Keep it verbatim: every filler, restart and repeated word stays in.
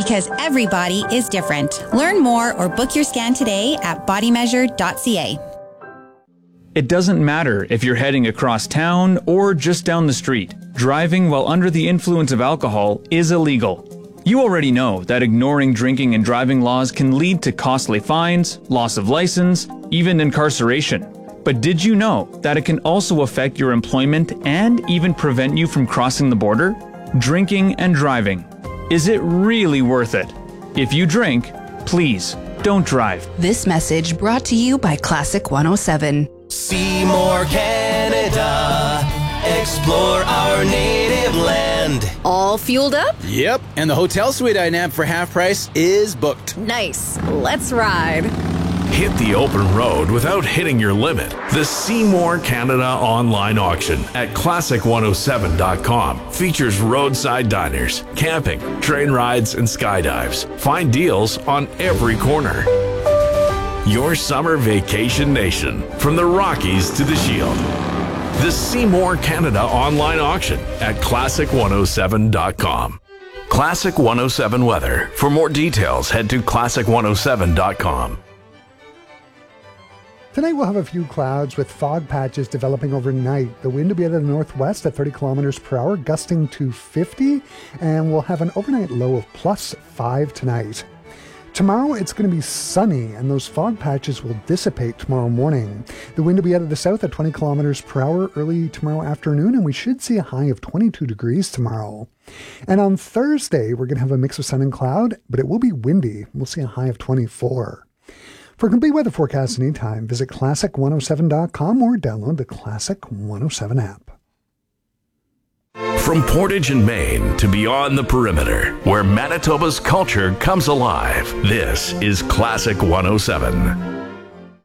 because everybody is different. Learn more or book your scan today at body measure dot c a. It doesn't matter if you're heading across town or just down the street. Driving while under the influence of alcohol is illegal. You already know that ignoring drinking and driving laws can lead to costly fines, loss of license, even incarceration. But did you know that it can also affect your employment and even prevent you from crossing the border? Drinking and driving. Is it really worth it? If you drink, please don't drive. This message brought to you by Classic one oh seven. Seymour, Canada. Explore our native land. All fueled up? Yep, and the hotel suite I nabbed for half price is booked. Nice. Let's ride. Hit the open road without hitting your limit. The Seymour Canada online auction at classic one oh seven dot com features roadside diners, camping, train rides, and skydives. Find deals on every corner. Your summer vacation nation, from the Rockies to the Shield. The Seymour Canada online auction at classic one oh seven dot com. Classic one oh seven weather. For more details, head to classic one oh seven dot com. Tonight we'll have a few clouds with fog patches developing overnight. The wind will be out of the northwest at thirty kilometers per hour, gusting to fifty, and we'll have an overnight low of plus five tonight. Tomorrow it's going to be sunny, and those fog patches will dissipate tomorrow morning. The wind will be out of the south at twenty kilometers per hour early tomorrow afternoon, and we should see a high of twenty-two degrees tomorrow. And on Thursday, we're going to have a mix of sun and cloud, but it will be windy. We'll see a high of twenty-four. For complete weather forecasts anytime, visit classic one oh seven dot com or download the Classic one oh seven app. From Portage in Maine to beyond the perimeter, where Manitoba's culture comes alive, this is Classic one oh seven.